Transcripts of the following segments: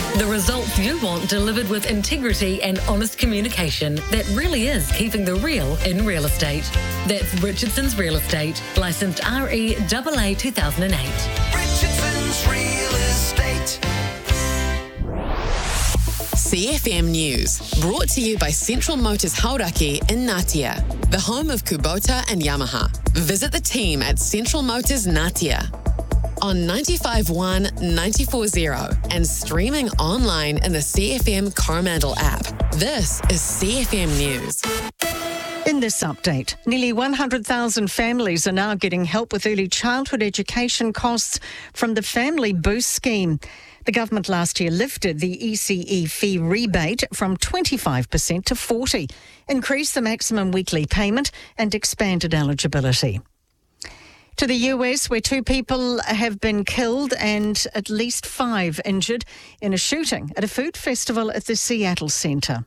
The results you want delivered with integrity and honest communication that really is keeping the real in real estate. That's Richardson's Real Estate, licensed REAA 2008. Richardson's Real Estate. CFM News, brought to you by Central Motors Hauraki in Ngatea, the home of Kubota and Yamaha. Visit the team at Central Motors Ngatea on 95.1, 94.0 and streaming online in the CFM Coromandel app. This is CFM News. In this update, nearly 100,000 families are now getting help with early childhood education costs from the Family Boost scheme. The government last year lifted the ECE fee rebate from 25% to 40%, increased the maximum weekly payment and expanded eligibility. To the US, where 2 people have been killed and at least 5 injured in a shooting at a food festival at the Seattle Centre.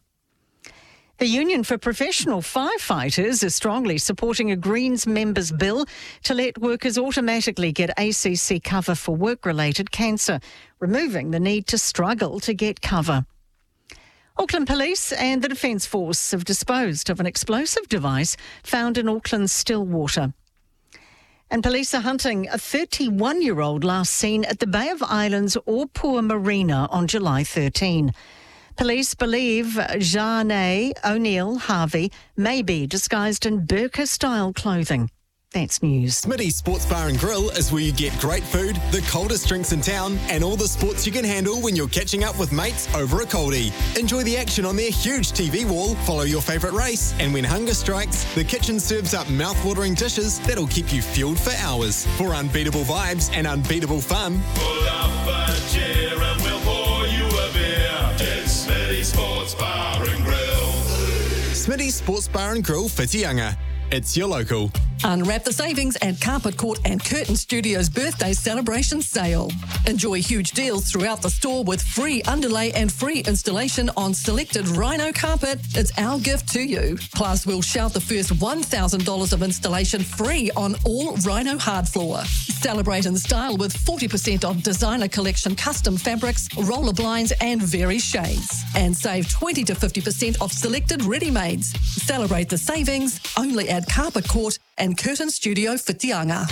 The Union for Professional Firefighters is strongly supporting a Greens members' bill to let workers automatically get ACC cover for work-related cancer, removing the need to struggle to get cover. Auckland Police and the Defence Force have disposed of an explosive device found in Auckland's Stillwater. And police are hunting a 31-year-old last seen at the Bay of Islands Orpua Marina on July 13. Police believe Janae O'Neill Harvey may be disguised in burqa-style clothing. That's news. Smitty's Sports Bar and Grill is where you get great food, the coldest drinks in town, and all the sports you can handle when you're catching up with mates over a coldie. Enjoy the action on their huge TV wall, follow your favourite race, and when hunger strikes, the kitchen serves up mouth-watering dishes that'll keep you fueled for hours. For unbeatable vibes and unbeatable fun, pull up a chair and we'll pour you a beer. It's Smitty's Sports Bar and Grill. Smitty's Sports Bar and Grill, Whitianga. It's your local. Unwrap the savings at Carpet Court and Curtain Studios' birthday celebration sale. Enjoy huge deals throughout the store with free underlay and free installation on selected Rhino carpet. It's our gift to you. Plus, we'll shout the first $1,000 of installation free on all Rhino hard floor. Celebrate in style with 40% off designer collection custom fabrics, roller blinds and very shades. And save 20 to 50% off selected ready-mades. Celebrate the savings only at Carpet Court and Curtain Studio Whitianga.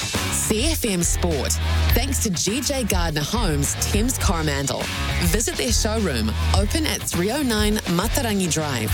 CFM Sport, thanks to GJ Gardner Homes, Thames Coromandel. Visit their showroom, open at 309 Matarangi Drive,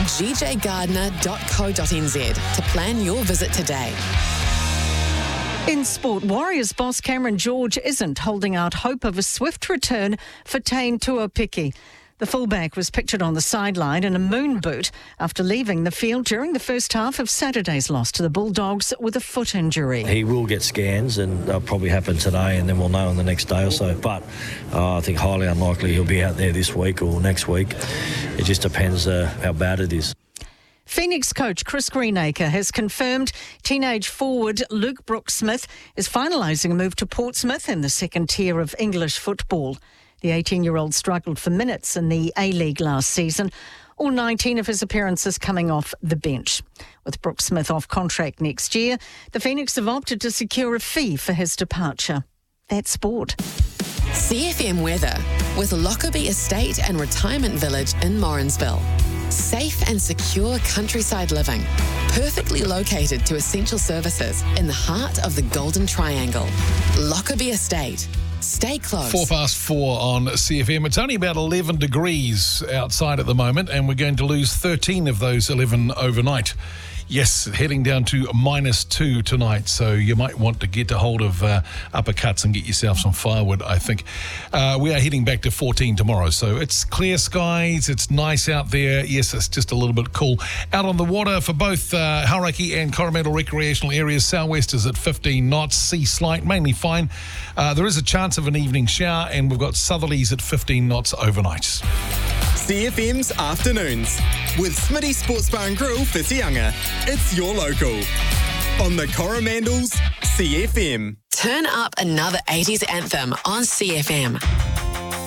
gjgardner.co.nz to plan your visit today. In sport, Warriors boss Cameron George isn't holding out hope of a swift return for Taine Tuapiki. The fullback was pictured on the sideline in a moon boot after leaving the field during the first half of Saturday's loss to the Bulldogs with a foot injury. He will get scans and they'll probably happen today and then we'll know on the next day or so. But I think highly unlikely he'll be out there this week or next week. It just depends how bad it is. Phoenix coach Chris Greenacre has confirmed teenage forward Luke Brooks-Smith is finalising a move to Portsmouth in the second tier of English football. The 18-year-old struggled for minutes in the A-League last season, all 19 of his appearances coming off the bench. With Brooks-Smith off contract next year, the Phoenix have opted to secure a fee for his departure. That's sport. CFM weather with Lockerbie Estate and Retirement Village in Morrinsville. Safe and secure countryside living, perfectly located to essential services in the heart of the Golden Triangle. Lockerbie Estate. Stay close. 4:04 on CFM. It's only about 11 degrees outside at the moment, and we're going to lose 13 of those 11 overnight. Yes, heading down to -2 tonight, so you might want to get a hold of uppercuts and get yourself some firewood, I think. We are heading back to 14 tomorrow, so it's clear skies, it's nice out there. Yes, it's just a little bit cool. Out on the water for both Hauraki and Coromandel recreational areas, southwest is at 15 knots, sea slight, mainly fine. There is a chance of an evening shower, and we've got southerlies at 15 knots overnight. CFM's Afternoons with Smitty Sports Bar and Grill, Whitianga. It's your local. On the Coromandel's CFM. Turn up another 80s anthem on CFM.